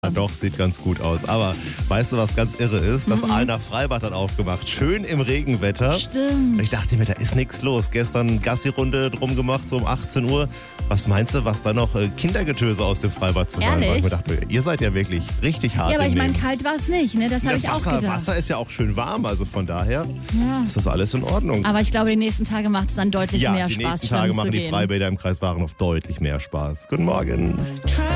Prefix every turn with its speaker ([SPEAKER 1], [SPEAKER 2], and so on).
[SPEAKER 1] Ja, doch, sieht ganz gut aus. Aber weißt du, was ganz irre ist? Das Aalener Freibad hat aufgemacht. Schön im Regenwetter.
[SPEAKER 2] Stimmt.
[SPEAKER 1] Und ich dachte mir, da ist nichts los. Gestern Gassi-Runde drum gemacht, so um 18 Uhr. Was meinst du, was da noch Kindergetöse aus dem Freibad zu hören war?
[SPEAKER 2] Ehrlich?
[SPEAKER 1] Ich dachte, ihr seid ja wirklich richtig hart
[SPEAKER 2] Ja, aber
[SPEAKER 1] im
[SPEAKER 2] ich meine,
[SPEAKER 1] Nehmen.
[SPEAKER 2] kalt war es nicht, ne? Das habe ich auch gedacht.
[SPEAKER 1] Wasser ist ja auch schön warm, also von daher
[SPEAKER 2] Ja.
[SPEAKER 1] ist das alles in Ordnung.
[SPEAKER 2] Aber ich glaube, die nächsten Tage macht es dann deutlich
[SPEAKER 1] Ja,
[SPEAKER 2] mehr
[SPEAKER 1] die
[SPEAKER 2] Spaß,
[SPEAKER 1] nächsten Tage
[SPEAKER 2] schwimmen
[SPEAKER 1] machen
[SPEAKER 2] zu
[SPEAKER 1] die
[SPEAKER 2] gehen.
[SPEAKER 1] Freibäder im Kreis Warenhof deutlich mehr Spaß. Guten Morgen.
[SPEAKER 3] Try